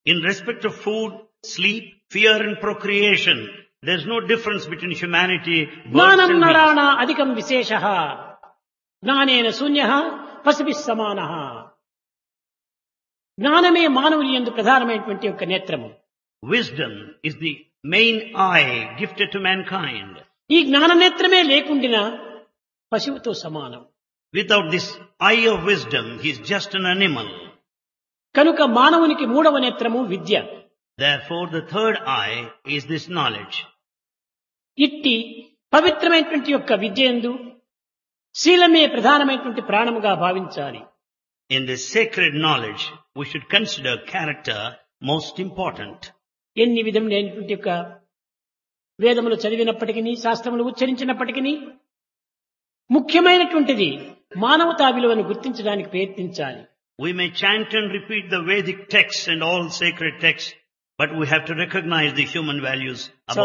In respect of food, sleep, fear and procreation, there's no difference between humanity, birds జ్ఞానం and beasts. నరాణ అధికం విశేషః జ్ఞానేన శూన్యః పశుభిః సమానః. జ్ఞానమే మానవుని యందు ప్రధానమైనటువంటి యొక్క నేత్రము. Wisdom is the main eye gifted to mankind. ఈ జ్ఞాన నేత్రమే లేకుండినా పశువుతో సమానం. Without this eye of wisdom, he is just an animal. కనుక మానవునికి మూడవ నేత్రము విద్య. Therefore, the third eye is this knowledge. ఇట్టి పవిత్రమైనటువంటి యొక్క విద్యందు శీలమే ప్రధానమైనటువంటి ప్రాణముగా భావించాలి. In this sacred knowledge, we should consider character most important. ఎన్ని విధములైనటువంటి యొక్క వేదములు చదివినప్పటికీ శాస్త్రములు ఉచ్చరించినప్పటికీ ముఖ్యమైనటువంటిది మానవతా విలువను గుర్తించడానికి ప్రయత్నించాలి. We may chant and repeat the Vedic texts and all sacred texts, but we have to recognize the human values above